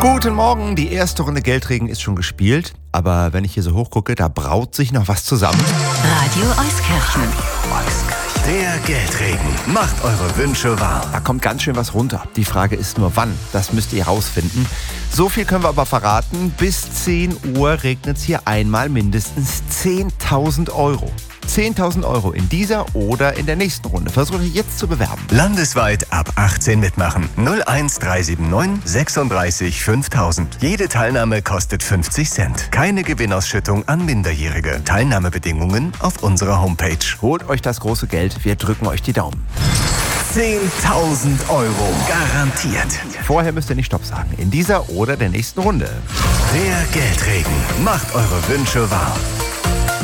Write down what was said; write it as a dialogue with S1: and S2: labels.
S1: Guten Morgen, die erste Runde Geldregen ist schon gespielt. Aber wenn ich hier so hochgucke, da braut sich noch was zusammen.
S2: Radio Euskirchen.
S3: Der Geldregen macht eure Wünsche wahr.
S1: Da kommt ganz schön was runter. Die Frage ist nur wann. Das müsst ihr rausfinden. So viel können wir aber verraten. Bis 10 Uhr regnet es hier einmal mindestens 10.000 Euro. 10.000 Euro in dieser oder in der nächsten Runde. Versuche ich jetzt zu bewerben.
S3: Landesweit ab 18 mitmachen. 01379 36 5000. Jede Teilnahme kostet 50 Cent. Keine Gewinnausschüttung an Minderjährige. Teilnahmebedingungen auf unserer Homepage.
S1: Holt euch das große Geld. Wir drücken euch die Daumen.
S3: 10.000 Euro garantiert.
S1: Vorher müsst ihr nicht Stopp sagen. In dieser oder der nächsten Runde.
S3: Der Geldregen macht eure Wünsche wahr.